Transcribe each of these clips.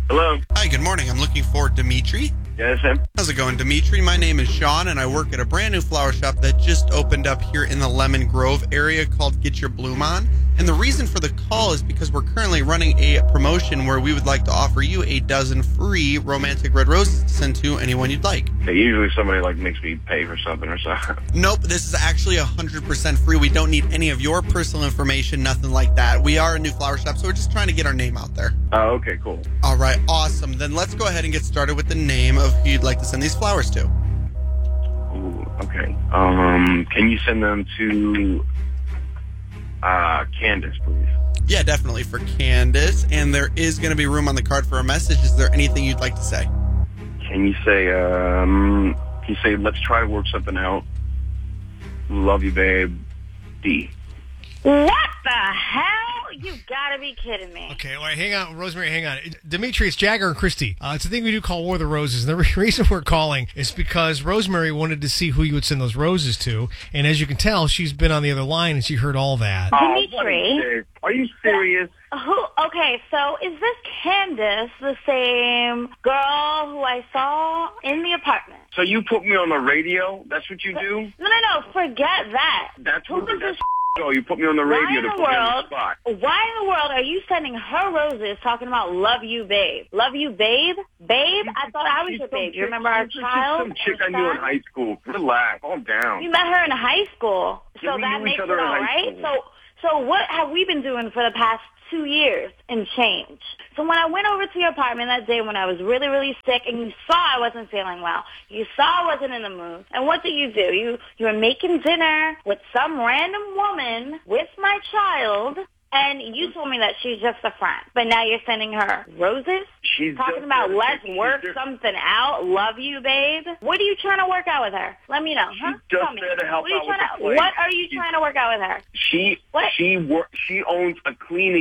Hello. Hi, good morning. I'm looking for Dimitri. Yeah, that's him. How's it going, Dimitri? My name is Sean, and I work at a brand new flower shop that just opened up here in the Lemon Grove area called Get Your Bloom On. And the reason for the call is because we're currently running a promotion where we would like to offer you a dozen free romantic red roses to send to anyone you'd like. Yeah, usually somebody makes me pay for something or something. Nope, this is actually 100% free. We don't need any of your personal information, nothing like that. We are a new flower shop, so we're just trying to get our name out there. Oh, okay, cool. All right, awesome. Then let's go ahead and get started with the name of who you'd like to send these flowers to. Ooh, okay. Can you send them to Candace, please? Yeah, definitely for Candace. And there is going to be room on the card for a message. Is there anything you'd like to say? Can you say, let's try to work something out. Love you, babe. D. What the hell? You gotta be kidding me. Okay, all right, hang on. Rosemary, hang on. Dimitri, it's Jagger and Christy. It's a thing we do called War of the Roses. And the reason we're calling is because Rosemary wanted to see who you would send those roses to. And as you can tell, she's been on the other line and she heard all that. Dimitri? Are you serious? Okay, so is this Candace the same girl who I saw in the apartment? So you put me on the radio? That's what you do? No, forget that. That's Who what is this? Oh, you put me on the radio to put me on the spot. Why in the world are you sending her roses talking about love you, babe? Love you, babe? Babe? I thought I was your babe. Do you remember our child? Some chick I knew in high school. Relax. Calm down. You met her in high school. Yeah, So we that knew makes each it other in all high right? school. So what have we been doing for the past 2 years and change? So when I went over to your apartment that day when I was really, really sick and you saw I wasn't feeling well, you saw I wasn't in the mood, and what did? You were making dinner with some random woman with my child, and you told me that she's just a friend. But now you're sending her roses? She's talking just about there. let's She's work there. something out, love you, babe. What are you trying to work out with her? Let me know. Huh? She's just Tell me. there to help What are you out with trying the place. What are you trying to work out with her? What? She owns a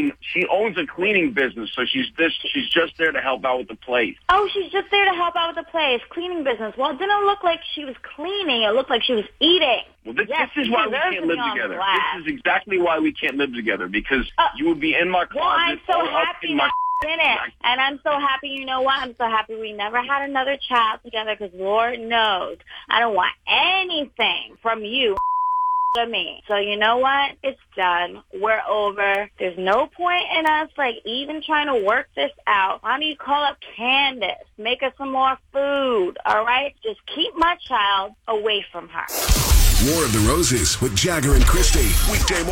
cleaning business, so she's just there to help out with the place. Oh, she's just there to help out with the place, cleaning business. Well, it didn't look like she was cleaning. It looked like she was eating. Well, this Yes, is she why we deserves can't to live be on together. blast. This is exactly why we can't live together, because you would be in my closet. Well, I'm so all up happy in my that in it. And I'm so happy, you know what? I'm so happy we never had another child together because Lord knows I don't want anything from you to me. So you know what? It's done. We're over. There's no point in us even trying to work this out. Why don't you call up Candace? Make her some more food, all right? Just keep my child away from her. War of the Roses with Jagger and Christy. Weekday morning.